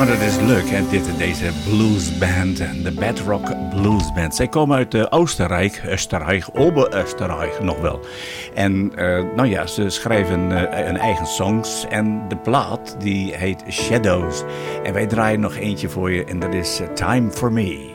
Maar dat is leuk, hè? Deze bluesband, de Bedrock Bluesband. Zij komen uit Oostenrijk, Ober-Österreich nog wel. En nou ja, ze schrijven hun eigen songs. En de plaat die heet Shadows. En wij draaien nog eentje voor je en dat is Time for Me.